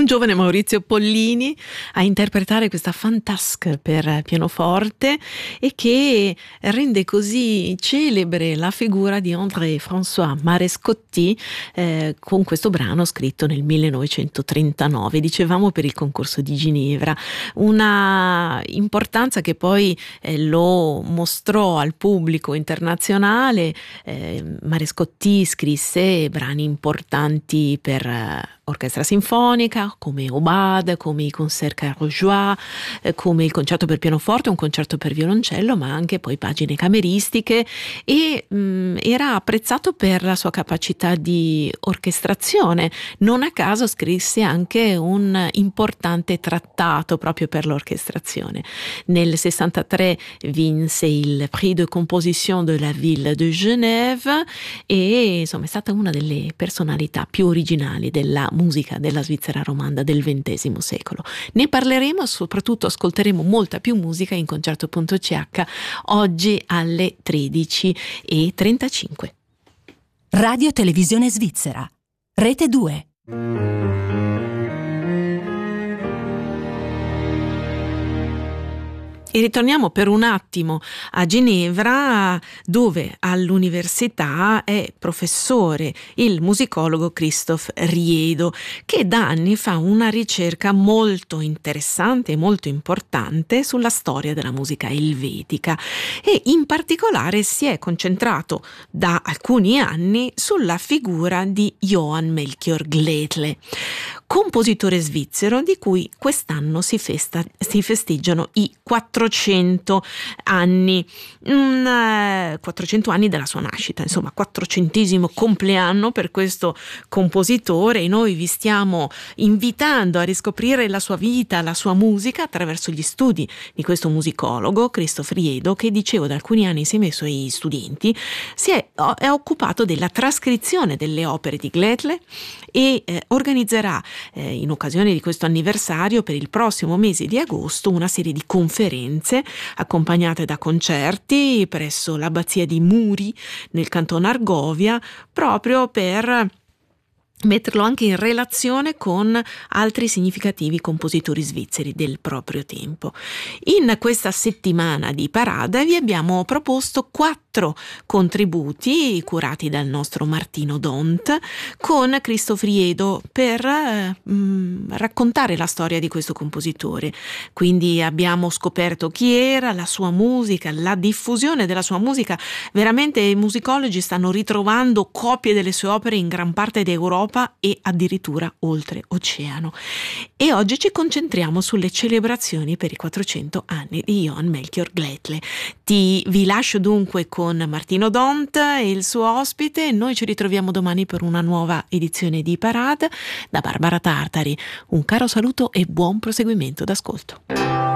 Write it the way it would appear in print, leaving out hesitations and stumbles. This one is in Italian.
giovane Maurizio Pollini a interpretare questa fantasque per pianoforte e che rende così celebre la figura di André-François Marescotti con questo brano scritto nel 1939, dicevamo per il concorso di Ginevra. Una importanza che poi lo mostrò al pubblico internazionale. Marescotti scrisse brani importanti per orchestra sinfonica, come Aubade, come i Concert Carojois, come il concerto per pianoforte, un concerto per violoncello, ma anche poi pagine cameristiche, e era apprezzato per la sua capacità di orchestrazione. Non a caso scrisse anche un importante trattato proprio per l'orchestrazione. Nel 63 vinse il Prix de Composition de la Ville de Genève e insomma è stata una delle personalità più originali della musica della Svizzera romanda del XX secolo. Ne parleremo, soprattutto ascolteremo molta più musica in Concerto.ch oggi alle 13:35. Radio Televisione Svizzera, Rete 2. E ritorniamo per un attimo a Ginevra, dove all'università è professore il musicologo Christophe Riedo, che da anni fa una ricerca molto interessante e molto importante sulla storia della musica elvetica e in particolare si è concentrato da alcuni anni sulla figura di Johann Melchior Gledle, compositore svizzero di cui quest'anno si festeggiano i 400 anni, 400 anni della sua nascita, insomma 400° compleanno per questo compositore, e noi vi stiamo invitando a riscoprire la sua vita, la sua musica attraverso gli studi di questo musicologo Christophe Riedo, che dicevo da alcuni anni insieme ai suoi studenti è occupato della trascrizione delle opere di Gledle e organizzerà in occasione di questo anniversario per il prossimo mese di agosto una serie di conferenze accompagnate da concerti presso l'abbazia di Muri nel canton Argovia, proprio per metterlo anche in relazione con altri significativi compositori svizzeri del proprio tempo. In questa settimana di parada vi abbiamo proposto 4 contributi curati dal nostro Martino Dont con Christophe Riedo per raccontare la storia di questo compositore. Quindi abbiamo scoperto chi era, la sua musica, la diffusione della sua musica. Veramente i musicologi stanno ritrovando copie delle sue opere in gran parte d'Europa e addirittura oltre oceano. E oggi ci concentriamo sulle celebrazioni per i 400 anni di Johann Melchior Gledle. Vi lascio dunque con Martino Dont e il suo ospite. Noi ci ritroviamo domani per una nuova edizione di Parade. Da Barbara Tartari un caro saluto e buon proseguimento d'ascolto.